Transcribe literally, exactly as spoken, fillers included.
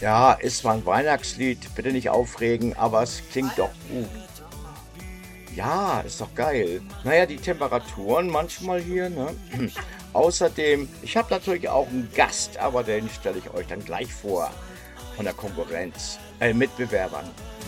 Ja, ist zwar ein Weihnachtslied, bitte nicht aufregen, aber es klingt doch gut. Ja, ist doch geil. Naja, die Temperaturen manchmal hier, ne? Außerdem, ich habe natürlich auch einen Gast, aber den stelle ich euch dann gleich vor von der Konkurrenz, äh, Mitbewerbern.